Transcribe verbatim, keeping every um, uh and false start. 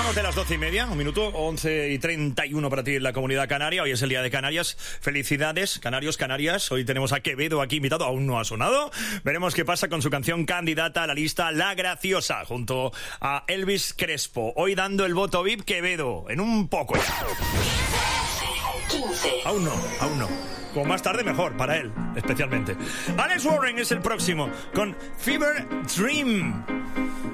pasamos de las doce y media, un minuto, once y treinta y uno para ti en la Comunidad Canaria. Hoy es el Día de Canarias. Felicidades, canarios, canarias. Hoy tenemos a Quevedo aquí invitado, aún no ha sonado. Veremos qué pasa con su canción candidata a la lista La Graciosa, junto a Elvis Crespo. Hoy dando el voto V I P Quevedo, en un poco ya. quince. Aún no, aún no. Como más tarde mejor, para él, especialmente. Alex Warren es el próximo, con Fever Dream.